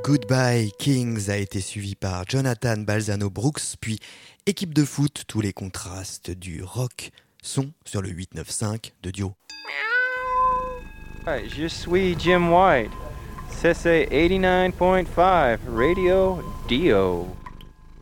Goodbye Kings a été suivi par Jonathan Balzano Brooks, puis équipe de foot, tous les contrastes du rock sont sur le 895 de Dio. Je suis Jim White. CC 89.5 Radio Dio.